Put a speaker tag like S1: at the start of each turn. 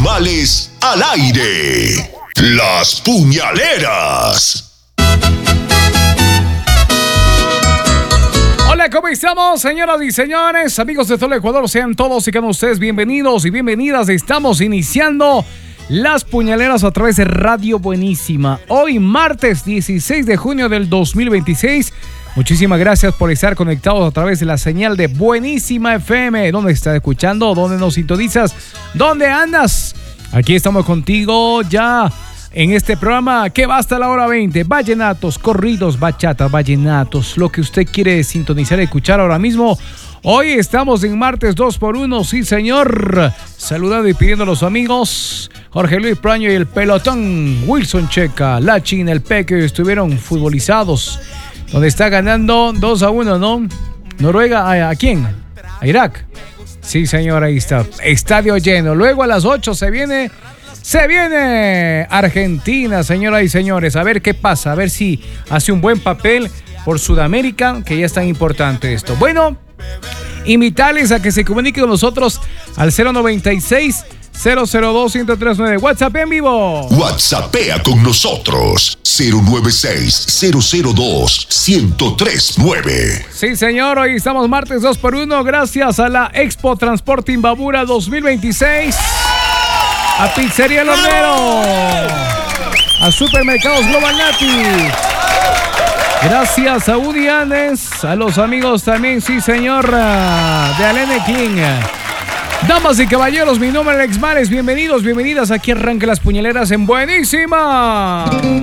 S1: animales al aire. Las Puñaleras.
S2: Hola, ¿cómo estamos, señoras y señores? Amigos de todo el Ecuador, sean todos y cada uno de ustedes bienvenidos y bienvenidas. Estamos iniciando Las Puñaleras a través de Radio Buenísima. Hoy, martes 16 de junio del 2026. Muchísimas gracias por estar conectados a través de la señal de Buenísima FM. ¿Dónde estás escuchando? ¿Dónde nos sintonizas? ¿Dónde andas? Aquí estamos contigo ya en este programa que va hasta la hora 20. Vallenatos, corridos, bachatas, vallenatos, lo que usted quiere sintonizar y escuchar ahora mismo. Hoy estamos en martes 2x1, sí señor. Saludando y pidiendo a los amigos Jorge Luis Praño y el pelotón, Wilson Checa, Lachin, el Peque, estuvieron futbolizados. Donde está ganando 2-1, ¿no? Noruega, ¿a quién? ¿A Irak? Sí, señor, ahí está. Estadio lleno. Luego a las 8 se viene Argentina, señoras y señores. A ver qué pasa, a ver si hace un buen papel por Sudamérica, que ya es tan importante esto. Bueno, invitarles a que se comuniquen con nosotros al 096-002-1039. WhatsApp en vivo.
S1: WhatsAppea con nosotros. 096-002-1039.
S2: Sí, señor, hoy estamos martes 2x1 gracias a la Expo Transporte Imbabura 2026, a Pizzería El Hornero, a Supermercados Global Nati, gracias a Udianes, a los amigos también, sí, señor, de Alene King. Damas y caballeros, mi nombre es Alex Mares, bienvenidos, bienvenidas, aquí arranca Las Puñaleras en Buenísima.